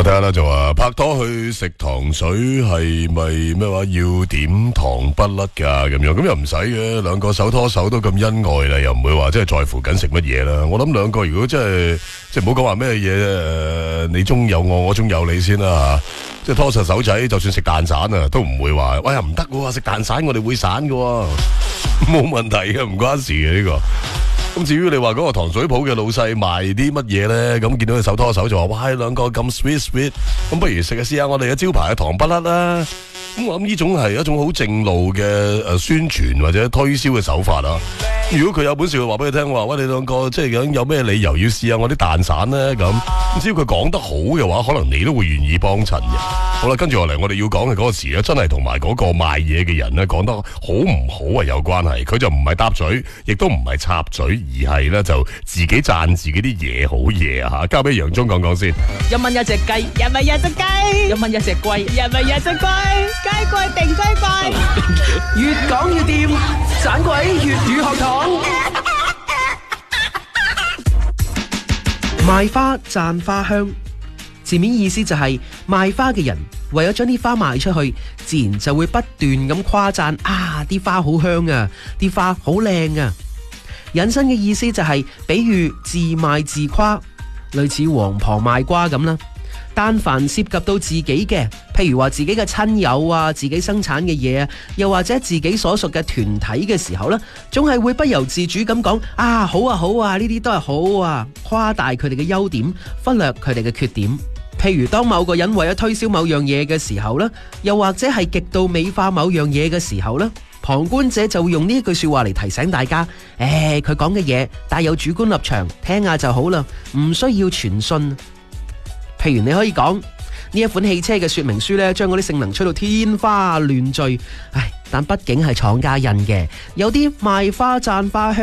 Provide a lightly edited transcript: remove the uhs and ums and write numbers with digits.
睇下啦，就話拍拖去食糖水係咪咩話要點糖不甩噶咁樣？咁又唔使嘅，兩個手拖手都咁恩愛啦，又唔會話即係在乎緊食乜嘢啦。我諗兩個如果即係唔好講話咩嘢你中有我中有你先啦吓，即係拖實手仔，就算食蛋散啊，都唔會話喂唔得喎，食蛋散我哋會散噶，冇問題嘅，唔關事嘅呢個。咁至於你話嗰個糖水鋪嘅老細賣啲乜嘢咧？咁見到佢手拖手就話：哇，兩個咁 sweet， 咁不如試下我哋嘅招牌嘅糖不甩啦。咁我諗呢種係一種好正路嘅宣傳或者推銷嘅手法啦。如果佢有本事，話俾你聽話，喂，你兩個即係有咩理由要試下我啲蛋散咧？咁只要佢講得好嘅話，可能你都會願意幫襯嘅。好啦，跟住落嚟我哋要講嘅嗰個詞咧，真係同埋嗰個賣嘢嘅人咧講得好唔好係有關係。佢就唔係搭嘴，亦都唔係插嘴，而係咧就自己讚自己啲嘢好嘢啊！吓，交俾楊忠講講先。 1蚊一隻雞，1蚊一隻雞，1蚊一隻龜，1蚊一隻龜，雞貴定雞貴，越講越掂，盞鬼粵語學堂。賣花讚花香，字面意思就係賣花嘅人為咗將啲花賣出去，自然就會不斷咁誇讚啊！啲花好香啊，啲花好靚啊。引申嘅意思就係比喻自賣自誇，類似王婆賣瓜咁啦。但凡涉及到自己嘅，譬如話自己嘅親友啊，自己生產嘅嘢啊，又或者自己所屬嘅團體嘅時候呢，總係會不由自主咁講啊，好啊好啊，呢啲都係好啊，誇大佢哋嘅優點，忽略佢哋嘅缺點。譬如當某個人為咗推銷某樣嘢嘅時候呢，又或者係極度美化某樣嘢嘅時候呢，旁觀者就會用呢句說話嚟提醒大家，佢講嘅嘢帶有主觀立場，聽下就好啦，唔需要全信。譬如你可以講呢一款汽車嘅說明書呢，將嗰啲性能吹到天花亂墜，但畢竟係廠家印嘅，有啲賣花讚花香。